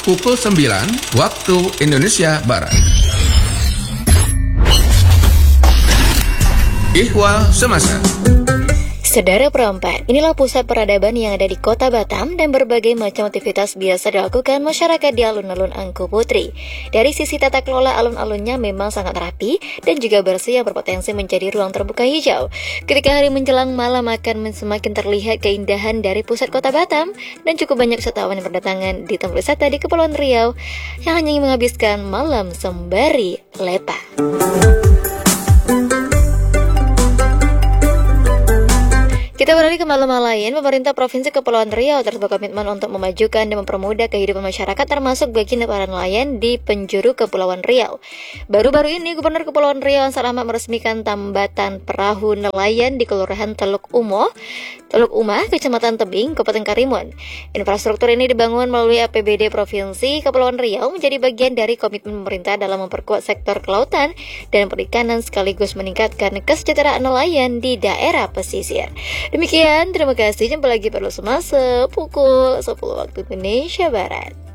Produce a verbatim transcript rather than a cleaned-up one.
pukul sembilan waktu Indonesia Barat. Ihwal Semasa. Saudara perempat, inilah pusat peradaban yang ada di Kota Batam dan berbagai macam aktivitas biasa dilakukan masyarakat di alun-alun Angku Putri. Dari sisi tata kelola alun-alunnya memang sangat rapi dan juga bersih yang berpotensi menjadi ruang terbuka hijau. Ketika hari menjelang malam akan semakin terlihat keindahan dari pusat Kota Batam dan cukup banyak wisatawan yang berdatangan di tempat wisata di Kepulauan Riau yang hanya ingin menghabiskan malam sembari lepa. Kita beralih ke malam lain, pemerintah Provinsi Kepulauan Riau terus berkomitmen untuk memajukan dan mempermudah kehidupan masyarakat termasuk bagi para nelayan di penjuru Kepulauan Riau. Baru-baru ini, Gubernur Kepulauan Riau Ansar Ahmad meresmikan tambatan perahu nelayan di Kelurahan Teluk Umo, Teluk Umah, Kecamatan Tebing, Kabupaten Karimun. Infrastruktur ini dibangun melalui A P B D Provinsi Kepulauan Riau menjadi bagian dari komitmen pemerintah dalam memperkuat sektor kelautan dan perikanan sekaligus meningkatkan kesejahteraan nelayan di daerah pesisir. Demikian, terima kasih. Jumpa lagi pada Semasa pukul sepuluh waktu Indonesia Barat.